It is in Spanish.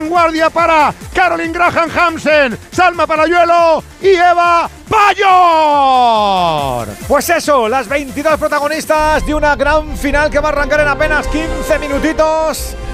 Guardia para Caroline Graham Hansen, Salma Parayuelo y Eva Payor. Pues eso, las 22 protagonistas de una gran final que va a arrancar en apenas 15 minutitos.